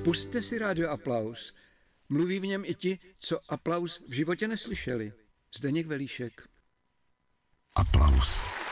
Pusťte si rádio Aplaus. Mluví v něm i ti, co Aplaus v životě neslyšeli. Zdeněk Velíšek. Aplaus.